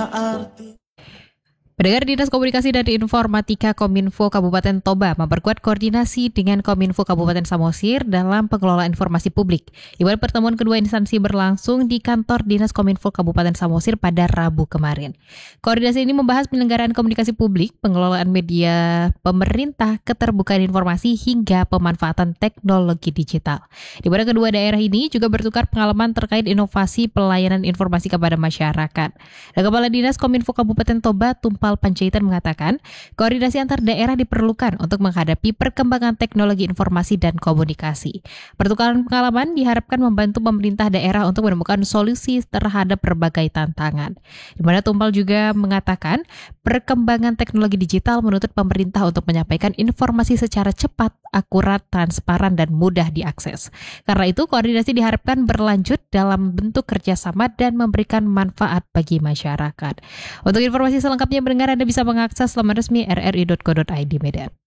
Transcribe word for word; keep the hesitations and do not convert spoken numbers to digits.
arti. Pendengar, Dinas Komunikasi dan Informatika Kominfo Kabupaten Toba memperkuat koordinasi dengan Kominfo Kabupaten Samosir dalam pengelolaan informasi publik. Ibarat pertemuan kedua instansi berlangsung di kantor Dinas Kominfo Kabupaten Samosir pada Rabu kemarin. Koordinasi ini membahas penyelenggaraan komunikasi publik, pengelolaan media pemerintah, keterbukaan informasi, hingga pemanfaatan teknologi digital. Di mana kedua daerah ini juga bertukar pengalaman terkait inovasi pelayanan informasi kepada masyarakat. Dan Kepala Dinas Kominfo Kabupaten Toba, Tumpal Panjaitan, mengatakan koordinasi antar daerah diperlukan untuk menghadapi perkembangan teknologi informasi dan komunikasi. Pertukaran pengalaman diharapkan membantu pemerintah daerah untuk menemukan solusi terhadap berbagai tantangan. Di mana Tumpal juga mengatakan perkembangan teknologi digital menuntut pemerintah untuk menyampaikan informasi secara cepat, akurat, transparan, dan mudah diakses. Karena itu, koordinasi diharapkan berlanjut dalam bentuk kerjasama dan memberikan manfaat bagi masyarakat. Untuk informasi selengkapnya, pendengar, Anda bisa mengakses laman resmi r r i dot co dot i d Medan.